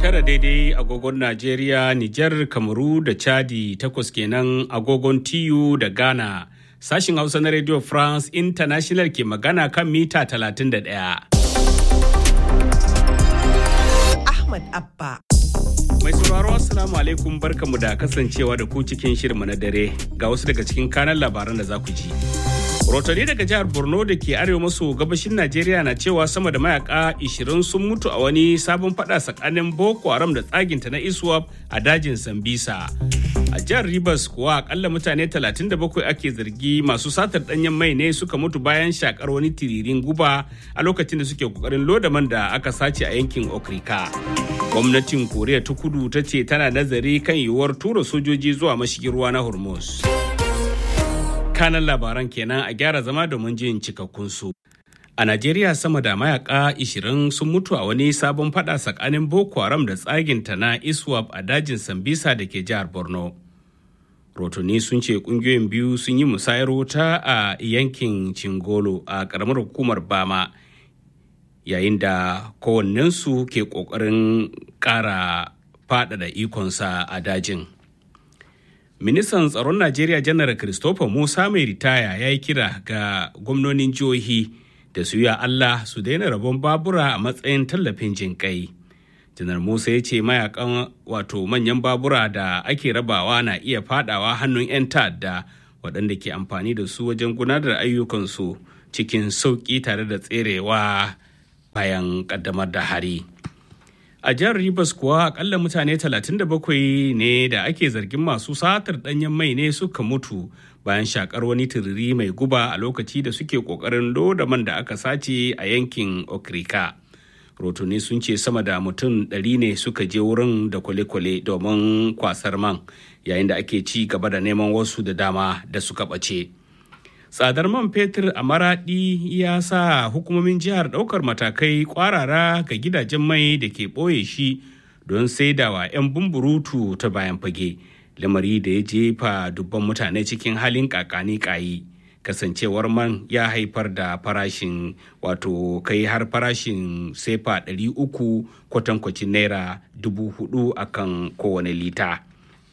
tara daidai agogon Najeriya, Nijar, Kamaru da Chadi, 8 kenan agogon TU da Ghana. Sashin Hausa na Radio France International ke magana kan mita 31. Ahmad Abba. Mai sauraro Assalamu alaikum, barkamu da kasancewa da ku cikin shirinmu na dare. Ga wasu daga cikin kanan labaran da za ku ji. Rotani daga jihar Borno da ke arewa maso gabashin Najeriya na cewa sama da mayaka 20 sun mutu a wani sabon fada tsakanin Boko Haram da tsaginta na ISWAP a dajin Sambisa. A jihar Rivers kuwa akalla mutane 37 ake zargi masu satar danyen mai ne suka mutu bayan shakar wani tiririn guba a lokacin da suke kokarin loda man da aka sace a yankin Okrika. Gwamnatin Koriya ta Kudu ta ce tana nazari kan yiwuwar tura sojoji zuwa mashigin ruwa na Hormuz. Kanan labaran kenan, a gyara zama domin jin cikakkun su. A Najeriya sama da mayaka 20 sun mutu a wani sabon fada tsakanin Boko Haram da tsaginta na ISWAP a dajin Sambisa da ke jihar Borno. Rotuni sun ce kungiyoyin biyu sun yi musayar wuta a yankin Cingolo a karamar hukumar Bama, yayin da kowannensu ke kokarin kara faɗaɗa ikonsa a dajin. Ministan tsaron Najeriya Janar Christopher Musa mai ritaya ya yi kira ga gwamnonin jihohi da su yi Allah su daina rabon babura a matsayin tallafin jinƙai. Janar Musa ya ce mayakan manyan babura da ake rabawa na iya fadawa hannun 'yan ta'adda waɗanda ke amfani da su wajen gudanar da ayyukansu cikin sauƙi tare da tserewa bayan ƙaddamar da hari. A jihar Rivers kuwa akalla mutane 37 ne da ake zargin masu satar danyen mai ne suka mutu bayan shakar wani turiri mai guba a lokaci da suke kokarin loda man da aka sace a yankin Okrika. Rotuni sun ce sama da mutum 100 ne suka je wurin da kwale-kwale domin kwasar man, yayin da ake ci gaba da neman wasu da dama da suka ɓace. Tsadar man fetur a Maraɗi ya sa hukumomin jihar ɗaukar matakai ƙwarara ga gidajen mai da ke ɓoye shi don saidawa 'yan bumburutu ta bayan fage, lamari da ya jefa dubban mutane cikin halin kakani kayi. Kasancewar man ya haifar da farashin kai har farashin sefa 300 kwatankwacin naira 4,000 akan kowane lita.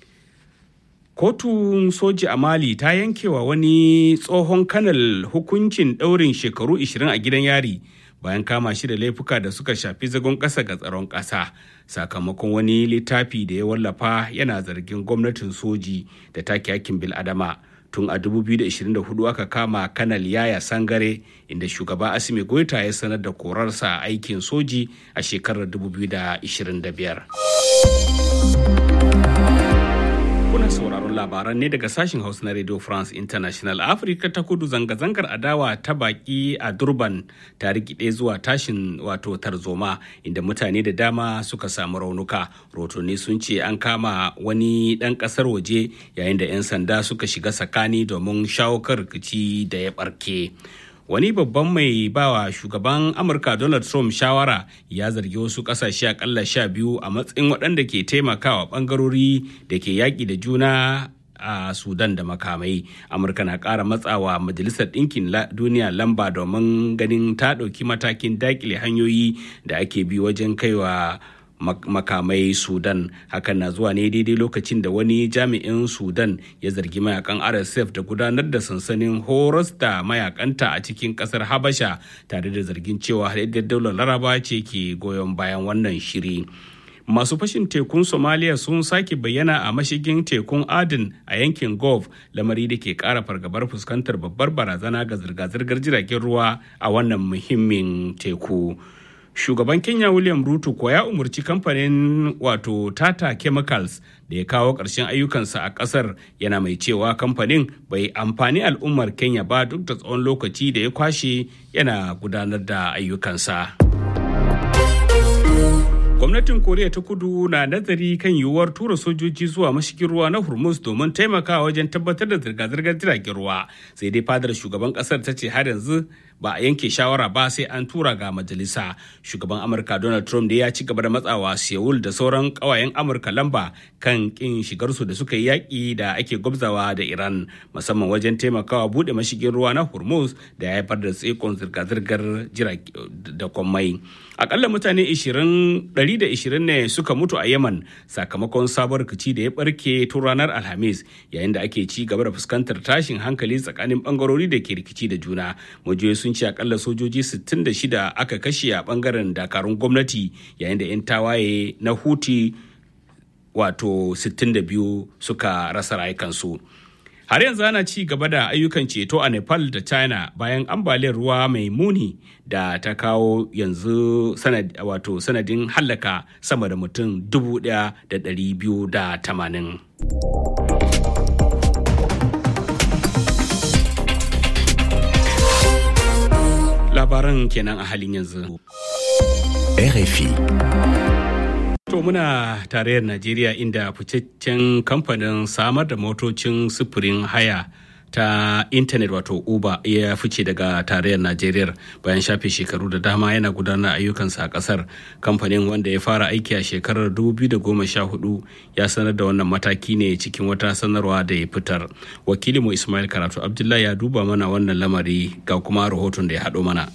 Kotun soji a Mali ta yankewa wani tsohon kanal hukuncin ɗaurin shekaru 20 a gidan yari bayan kama shi da laifuka da suka shafi zagon ƙasa ga tsaron ƙasa, sakamakon wani littafi da ya wallafa yana zargin gwamnatin soji da take hakkin bil'adama. Tun a 2024 aka kama kanal Yaya Sangare, inda shugaba Assimi Goita ya sanar da korarsa aikin soji a shekarar 2025. Kuna sauraron labaran ne daga sashen Hausa na Radio France International. Afirka ta Kudu, zanga-zangar adawa ta baki a Durban ta rikide zuwa tashin tarzoma, inda mutane da dama suka samu raunuka. Rotoni sun ce an kama wani ɗan ƙasar waje, yayin da 'yan sanda suka shiga tsakani domin shawo kan rikici da ya ɓarke. Wani babban mai bawa shugaban Amurka Donald Trump shawara ya zargi wasu kasashe akalla 12 a matsayin waɗanda ke taimakawa ɓangarori da ke yaƙi da juna a Sudan da makamai. Amurka na ƙara matsawa Majalisar Ɗinkin Duniya lamba domin ganin ta ɗauki matakin daƙile hanyoyi da ake bi wajen kaiwa makamai Sudan. Hakan na zuwa ne daidai lokacin da wani jami'in Sudan ya zargi mayakan RSF da gudanar da sansanin horas da mayakanta a cikin kasar Habasha, tare da zargin cewa haɗaɗɗiyar daular Laraba ce ke goyon bayan wannan shiri. Masu fashin tekun Somalia sun sake bayyana a mashigin tekun Aden a yankin Gulf, lamari da ke ƙara fargabar fuskantar babbar barazana ga zirga-zirgar jiragen ruwa a wannan muhimmin teku. Shugaban Kenya William Ruto ko ya umarci kamfanin Tata Chemicals da ya kawo ƙarshen ayyukansa a ƙasar, yana mai cewa kamfanin bai amfani al'ummar Kenya ba duk da tsawon lokaci da ya kwashe yana gudanar da ayyukansa. Gwamnatin Koriya ta Kudu na nazari kan yiwuwar tura sojoji zuwa mashigin ruwa na Hormuz domin taimakawa wajen tabbatar da zirga-zirgar jiragen ruwa. Sai dai fadar shugaban kasar ta ce har yanzu ba a yanke shawara ba sai an tura ga majalisa. Shugaban Amurka Donald Trump da ya ci gaba da matsawa Seoul da sauran kawayen Amurka lamba kan kin shigarsu da suka yi yaƙi da ake gwabzawa da Iran, musamman wajen taimakawa buɗe mashigin ruwa na Hormuz da ya haifar da tsaikon zirga-zirgar jirage da kwammai. Akalla mutane 120 ne suka mutu a Yemen sakamakon sabon rikici da ya barke tun ranar Alhamis, yayin da ake ci gaba da fuskantar tashin hankali tsakanin bangarori da ke rikici da juna. Majiyoyi sun ce akalla sojoji 66 aka kashe a bangaren dakarun gwamnati, yayin da 'yan tawaye na Houthi wato 62 suka rasa rayukansu. Har yanzu ana ci gaba da ayyukan ceto a Nepal da China bayan ambaliyar ruwa mai muni da ta kawo yanzu sanadin hallaka sama da mutum 1,280. Labaran kenan a halin yanzu. RFI. To muna tarayyar Najeriya inda fitaccen kamfanin samar da motocin sufurin haya ta intanet wato Uber ya fice daga tarayyar Najeriya bayan shafe shekaru da dama yana gudanar ayyukansa a kasar. Kamfanin wanda ya fara aiki a shekarar 2014 ya sanar da wannan mataki ne cikin wata sanarwa da ya fitar. Wakilinmu Ismail Karatu Abdullahi ya duba mana wannan lamari ga kuma rahoton da ya haɗo mana.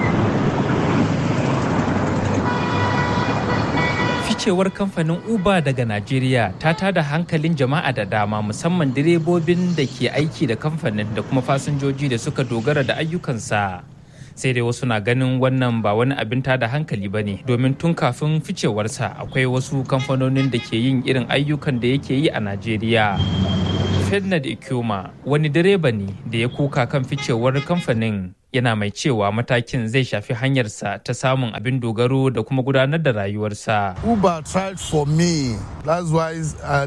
Ficewar kamfanin Uber daga Najeriya ta tada hankalin jama'a da dama, musamman direbobin da ke aiki da kamfanin da kuma fasinjoji da suka dogara da ayyukansa. Sai dai wasu na ganin wannan ba wani abin tada hankali ba ne, domin tun kafin ficewarsa akwai wasu kamfanonin da ke yin irin ayyukan da yake yi a Najeriya. Ferdinand Ikuma wani direba ne da ya kuka kan ficewar kamfanin, yana mai cewa matakin zai shafi hanyarsa ta samun abin dogaro da kuma gudanar da rayuwarsa. Uber tried for me. That's why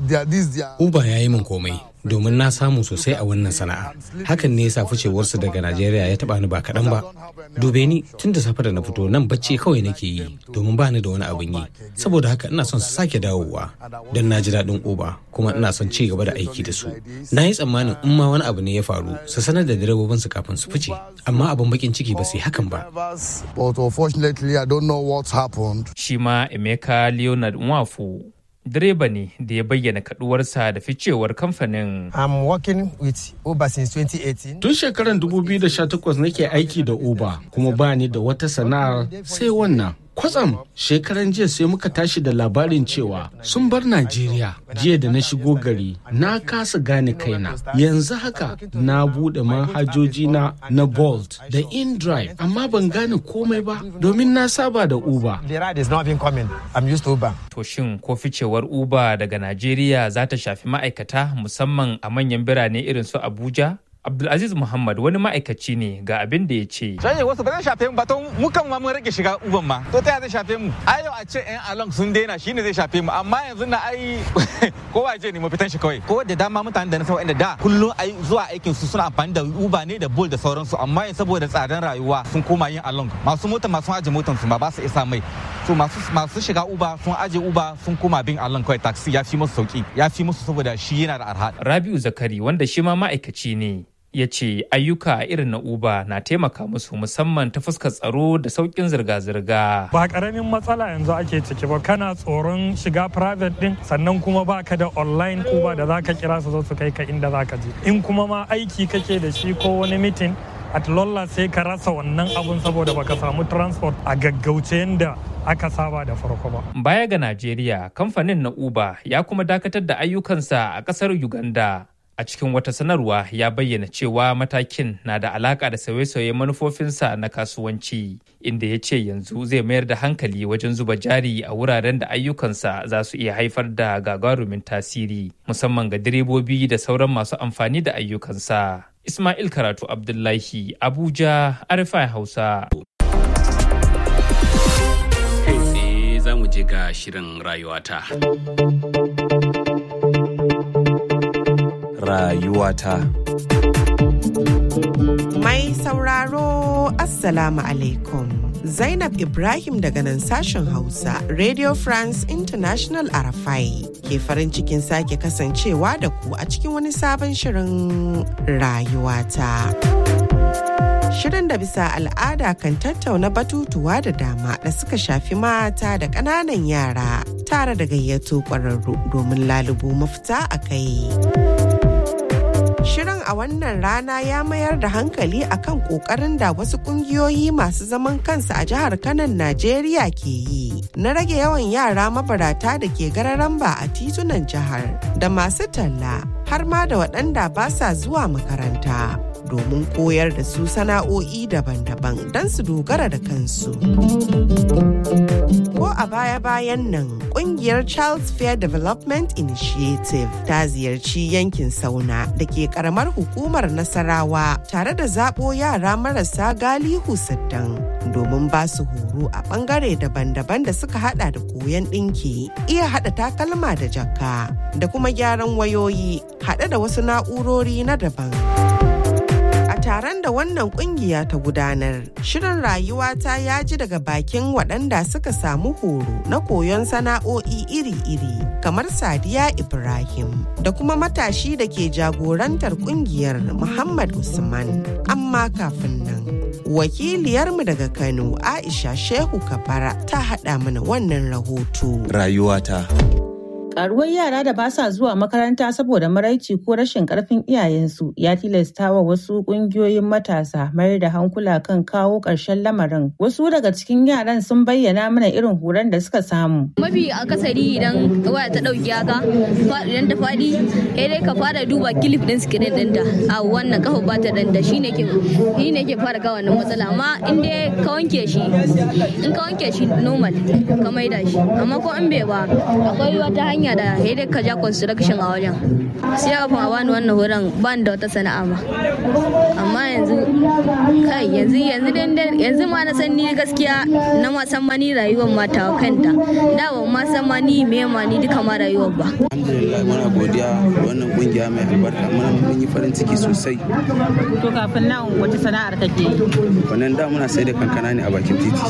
Uber ya yi min komai domin na samu sosai a wannan sana'a. Hakan ne yasa ficewarsa daga Najeriya ya taba ni ba kaɗan ba. Dube ni tun da safe da na fito nan bacci kawai nake yi domin ba ni da wani abin yi. Saboda haka ina son su sake dawowa don na ji daɗin Uber kuma ina son ci gaba da aiki da su. Na yi tsammanin in ma wani abu ne ya faru su sanar da direbobinsu kafin su fice, amma abin bakin ciki ba su yi hakan ba. But unfortunately, I don't know what happened. Shi ma Emeka Leonard Nwafu direba ne da ya bayyana kaduwarsa da ficewar kamfanin. I'm working with Uber since 2018. Tun shekarar 2018 nake aiki da Uber kuma ba ni da wata sana'ar sai wannan. Kwatsam shekaran jiya sai muka tashi da labarin cewa sun bar Najeriya. Jiya da na shigo gari na kasa gane kaina. Yanzu haka na bude manhajoji na Bolt da InDrive, amma ban gane komai ba domin na saba da Uber. The ride is not even coming. I'm used to Uber. To shin ko ficewar Uber daga Najeriya za ta shafi ma'aikata musamman a manyan birane irin su Abuja? Abdulaziz Muhammad wani ma'aikaci ne ga abin da ya ce. Shanye wasu ba zai shafe mu ba, to mu kan ma mun rage shiga Uber ma. To ta zai shafe mu? Ai yau a ce yan along sun daina shine zai shafe mu, amma yanzu na ai kowa je ne mu fitan shi kawai. Ko da dama mutanen da na san wanda da kullun ai zuwa aikin su suna amfani da Uber ne da Bolt da sauransu, amma yanzu saboda tsadan rayuwa sun koma yin along. Masu mota masu aje motan su ma ba su isa mai. To masu shiga Uber sun aje Uber sun koma bin along kawai, taxi ya fi musu sauki. Ya fi musu saboda shi yana da arha. Rabiu Zakari wanda shi ma ma'aikaci ne, ya ce ayyuka irin na Uber na taimaka musu musamman ta fuskar tsaro da sauƙin zirga-zirga. Ba ƙaramin matsala yanzu ake ciki ba, kana tsoron shiga private din, sannan kuma ba ka da online Uber da za ka kira su zo su kai ka inda za ka je. In kuma ma aiki kake da shi ko wani meeting, at lolla sai ka rasa wannan abun saboda baka samu transport a gaggauce yadda aka saba da farko ba. Baya ga Najeriya, kamfanin na Uber ya kuma dakatar da ayyukansa a ƙasar Uganda. A cikin wata sanarwa ya bayyana cewa matakin na da alaka da sauye-sauye manufofinsa na kasuwanci, inda ya ce yanzu zai mayar da hankali wajen zuba jari a wuraren da ayyukansa za su iya haifar da gagarumin tasiri, musamman ga direbobi da sauran masu amfani da ayyukansa. Ismail Karatu Abdullahi, Abuja, RFI Hausa. Kai tsaye za mu je ga shirin rayuwata. Rayuwata. Mai sauraro Assalamu alaikum. Zainab Ibrahim daga nan sashen Hausa, Radio France International RFI ke farin cikin sake kasancewa da ku a cikin wani sabon shirin rayuwata. shirin da bisa al'ada kan tattauna batutuwa da dama da suka shafi mata da ƙananan yara tare da gayyato ƙwararru domin lalubo mafita a kai. Shirin a wannan rana ya mayar da hankali akan kokarin da wasu kungiyoyi masu zaman kansu a jihar Kano, Najeriya ke yi na rage yawan yara mabarata da ke gararamba a titunan jihar da masu talla har ma da waɗanda ba sa zuwa makaranta domin koyar da su sana'o'i daban-daban don su dogara da kansu. Ko a baya-bayan nan, kungiyar Child's Fair Development Initiative ta ziyarci yankin Sauna da ke karamar hukumar Nasarawa tare da zaɓo yara marasa galihu 60 domin ba su horo a ɓangare daban-daban da suka hada da koyon ɗinki, iya hada takalma da jaka, da kuma gyaran wayoyi, hada da wasu na'urori na daban. Taron da wannan kungiya ta gudanar, shirin rayuwata ya ji daga bakin waɗanda suka samu horo na koyon sana'o'i iri-iri kamar Sadiya Ibrahim da kuma matashi da ke jagorantar kungiyar Muhammad Usman. Amma kafin nan, wakiliyarmu daga Kano Aisha Shehu Kabara ta haɗa mana wannan rahoto. Rayuwata. Karuwar yara da ba sa zuwa makaranta saboda maraici ko rashin karfin iyayensu ya tilasta wa wasu kungiyoyin matasa mayar da hankula kan kawo ƙarshen lamarin. Wasu daga cikin yaran sun bayyana mana irin horon da suka samu. Mafi akasari idan waya ta ɗauki haka, idan ta faɗi, sai dai ka fara duba kilif ɗin sikirin ɗinta. A wannan kafa ba ta ɗanta shi ne ke fara ga wannan matsala. Amma in dai ka wanke shi normal ka maida shi. Amma ko in bai ba, akwai wata hanya da ya ka ja construction a wajen sai a fama bani wannan horon ban da wata sana'a ma amma yanzu ma na san ni gaskiya na ma san ma ni rayuwar mata kanta da ban ma san ma ni me ma ni duka ma rayuwar ba. Alhamdulillah muna godiya wannan kungiya mai albarka mun yi farin ciki sosai. To kafin nan wata sana'ar kake yi? Wannan da muna sai da kankana ne a bakin titi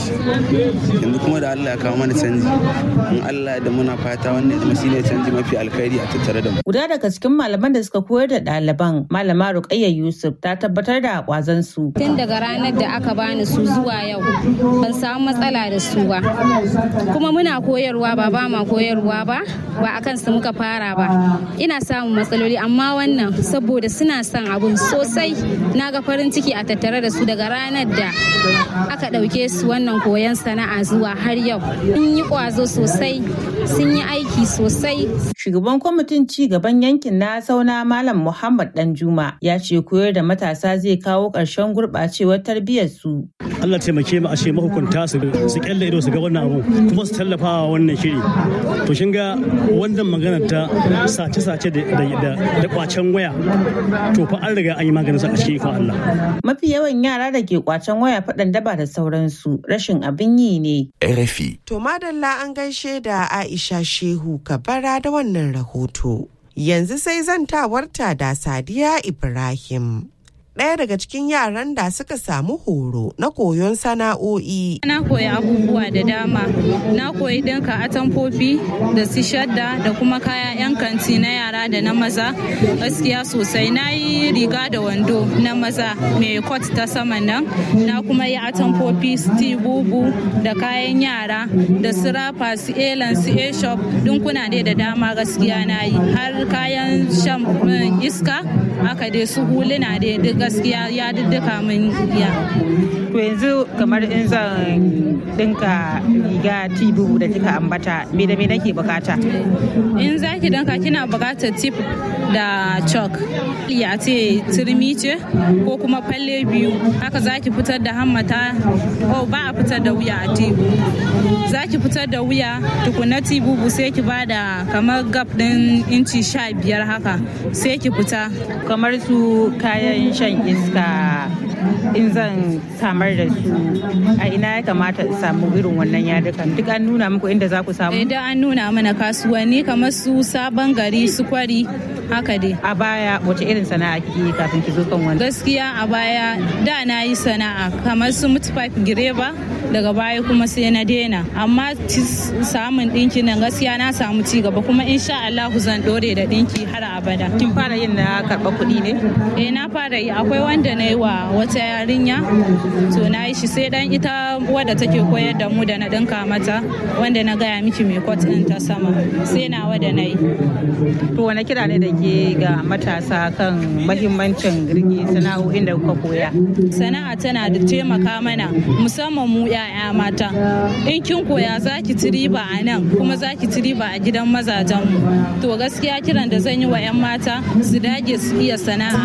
yanzu kuma da Allah ya kawo mana canji in Allah da muna fata wannan shine canji mafi alkhairi a tattare da mu. Guda daga cikin malaman da suka koyar da ɗaliban, Malama Ruqayya Yusuf, ta tabbatar da kwazon su. Tun daga ranar da aka bani su zuwa yau ban samu matsala da su ba. Kuma muna koyarwa ba ma koyarwa ba akan su muka fara ba. Ina samun matsaloli amma wannan saboda suna son abun sosai na ga farin ciki a tattare da su daga ranar da aka ɗauke su wannan koyon sana'a zuwa har yau. Sun yi kwazo sosai, sun yi aiki sosai. Shugaban kwamitin ci gaban yankin na Sauna Malam Muhammad Danjuma ya ce koyar da matasa zai kawo ƙarshen gurɓacewar tarbiyyar su. Allah taimake mu a ce mahukunta su kyalle ido su ga wannan abu kuma su tallafa wa wannan shiri. To shin ga wannan magana ta sace-sace da kwacen waya to fa an riga an yi maganin sa a cikin ikon Allah. Mafi yawan yara da ke kwacen waya faɗan daba da sauransu rashin abin yi ne. RFI. To madalla an gaishe da Aisha Shehu Kabara da wannan rahoto. Yanzu sai zantawarta da Sadiya Ibrahim. Ɗaya daga cikin yaran da suka samu horo na koyon sana'o'i. Na koyi abubuwa da dama. Na koyi ɗinka atamfofi da su shadda da kuma kaya 'yan kanti na yara da na maza. Gaskiya sosai na yi riga da wando na maza mai kot ta saman nan. Na kuma yi atamfofi sti bubu da kayan yara da su rafa su elan su e-shop dinkuna dai da dama gaskiya na yi. Har kayan shan iska haka dai su huluna dai duk gaskiya ya duka min ya. To yanzu kamar in zan dinka riga tibu da kika ambata me da me nake bukata? In zaki dinka kina bukatar tip da chalk. Ya ce turmi ce ko kuma falle biyu haka zaki fitar da hammata ba a fitar da wuya a tibu. Zaki fitar da wuya tukuna tibu sai ki bada kamar gap din inci 15 haka sai ki fita. Kamar su kayan shan iska in zan samar da su a ina ya kamata in samu irin wannan yadukan duk an nuna muku inda za ku samu? Idan an nuna mana kasuwanni kamar su Sabon Gari, su Kwari haka dai. A baya wace irin sana'a kike yi kafin ki zo kan wannan? Gaskiya a baya da na yi sana'a kamar su mutfaf gireba, daga baya kuma sai na daina. Amma samun ɗinki nan gaskiya na samu ci gaba kuma insha Allah zan dore da ɗinki har abada. Kin fara yin na karɓa kuɗi ne? Na fara yi. Akwai wanda na yi wa wata yarinya, to na yi shi sai dan ita wadda take koyar da mu da na ɗinka mata, wanda na gaya miki mai kwat ɗin ta sama, sai nawa da na yi. To wani kira ne da ke ga matasa kan mahimmancin rike sana'o'in da kuka koya? Sana'a tana da taimaka mana musamman mu 'ya'ya mata. In kin koya za ki ci riba a nan kuma za ki ci riba a gidan mazajen mu. To gaskiya kiran da zan yi wa 'yan mata su dage su iya sana'a.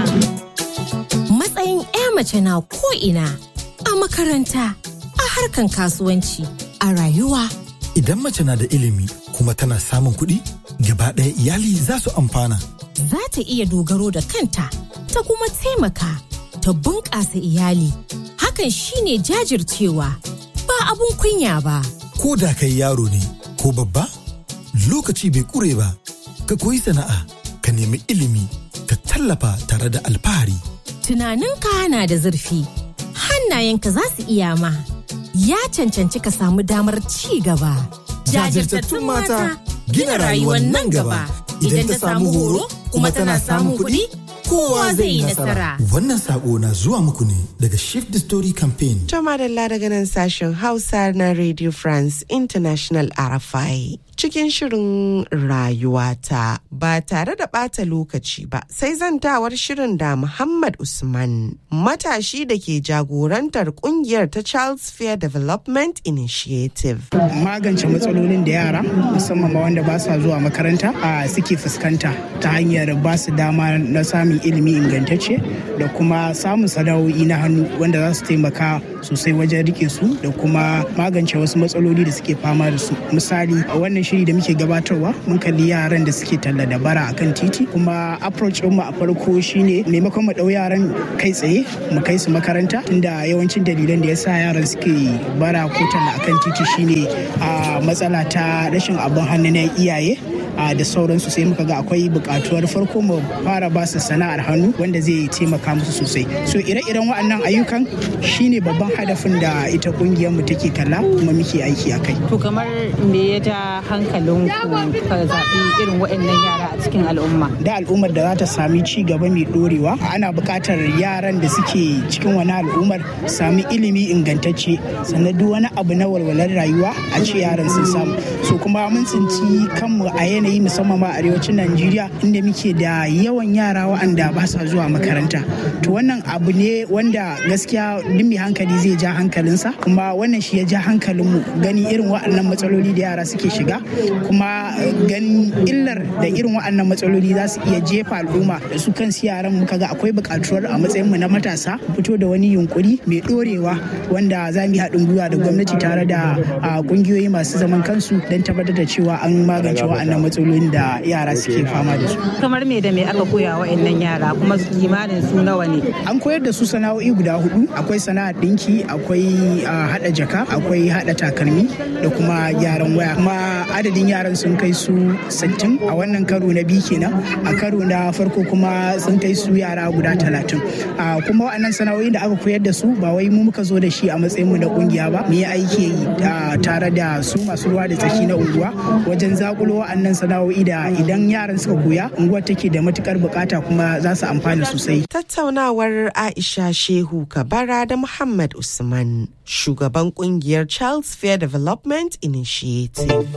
Matsayin 'ya mace na ko'ina, a makaranta, a harkan kasuwanci, a rayuwa. Idan mace na da ilimi kuma tana samun kuɗi, gaba ɗaya iyali za su amfana. Za ta iya dogaro da kanta, ta kuma taimaka, ta bunƙasa iyali. Hakan shine jajircewa, ba abun kunya ba. Ko da kai yaro ne ko babba, lokaci bai ƙure ba. Ka koyi sana'a, ka nemi ilimi, ka tallafa tare da alfahari. Tunaninka na da zurfi, hannayenka za su iya ma. Ya cancanci ka samu damar ci gaba. Jajirtattun mata gina rayuwar nan gaba. Idan ta samu horo kuma tana samun kuɗi, kowa zai yi nasara. Wannan sako na zuwa muku ne daga Shift the Story Campaign. Toma Dalla daga nan sashen Hausa na Radio France International RFI. Cikin shirin rayuwata ba tare da ɓata lokaci ba sai zantawar shirin da Muhammad Usman, matashi da ke jagorantar kungiyar ta Charles Fair Development Initiative. Magance matsalolin da yara musamman ma wanda ba sa zuwa makaranta suke fuskanta ta hanyar ba su dama na samun ilimi ingantacce da kuma samun sana'o'i na hannu wanda za su taimaka sosai wajen rike su da kuma magance wasu matsaloli da suke fama da su. Misali a wannan shiri da muke gabatarwa mun kalli yaran da suke talla da bara akan titi, kuma approach mu a farko shine maimakon mu dau yaran kai tsaye mu kai su makaranta, tunda yawancin dalilan da yasa yaran suke bara ko talla akan titi shine a matsala ta rashin abin hannu na iyaye da sauransu, sai muka ga akwai bukatuwar farko mu fara ba su sana'ar hannu wanda zai taimaka musu sosai. So ire-iren waɗannan ayyukan shine babban hadafin da ita kungiyar mu take kalla kuma muke aiki a kai. To kamar me ya ja hankalin ku ka zaɓi irin waɗannan yara a cikin al'umma? Da al'ummar da za ta sami ci gaba mai dorewa, ana buƙatar yaran da suke cikin wani al'ummar sami ilimi ingantacce, sannan duk wani abu na walwalar rayuwa a ce yaran sun samu. So kuma mun tsinci kanmu a yanayi musamman ma arewacin Najeriya inda muke da yawan yara waɗanda ba sa zuwa makaranta. To wannan abu ne wanda gaskiya duk mai hankali zai ja hankalinsa, kuma wannan shi ya ja hankalinmu gani irin waɗannan matsaloli da yara suke shiga, kuma ganin illar da irin waɗannan matsaloli za su iya jefa al'umma da su kansu yaran. Muka ga akwai buƙatuwar a matsayinmu na matasa fito da wani yunkuri mai ɗorewa wanda za mu yi haɗin gwiwa da gwamnati tare da ƙungiyoyi masu zaman kansu don tabbatar da cewa an magance waɗannan matsalolin da yara suke fama da su. Kamar me da me aka koya waɗannan yara kuma kimanin su nawa ne? An koyar da su sana'o'i guda 4. Akwai sana'ar ɗinki, akwai haɗa jaka, akwai haɗa takalmi da kuma gyaran waya. Kuma adadin yaran sun kai su 60 a wannan karo na biyu kenan. A karo na farko kuma sun kai su yara guda 30. Kuma waɗannan sana'o'i da aka koyar da su ba wai mu muka zo da shi a matsayin mu na kungiya ba, mu yi aiki tare da su masu ruwa da tsaki na unguwa wajen zakulo waɗannan sana'o'i da idan yaran suka koya unguwar take da matukar bukata kuma za su amfana sosai. Tattaunawar Aisha Shehu Kabara da Muhammad Usman, shugaban kungiyar Charles Fair Development Initiative.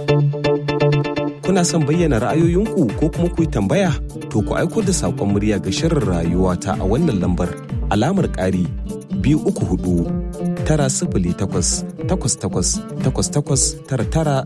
Kuna son bayyana ra'ayoyinku ko kuma ku yi tambaya? To ku aiko da saƙon murya ga shirin rayuwata a wannan lambar alamar ƙari 234 908 88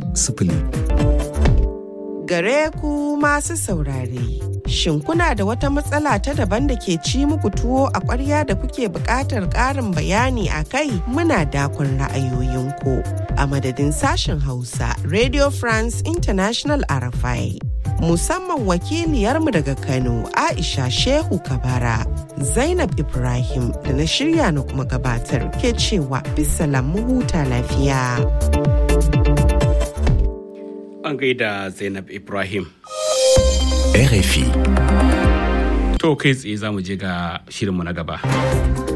99. Gare ku masu saurare, shin kuna da wata matsala ta daban da ke ci muku tuwo a ƙwarya da kuke buƙatar ƙarin bayani a kai? Muna dakon ra'ayoyinku. A madadin sashen Hausa, Radio France International RFI, musamman wakiliyarmu daga Kano, Aisha Shehu Kabara, Zainab Ibrahim da na shirya na kuma gabatar ke cewa bisalam mu huta lafiya. An gaida Zainab Ibrahim. RFI. To kai tsaye za mu je ga shirinmu na gaba.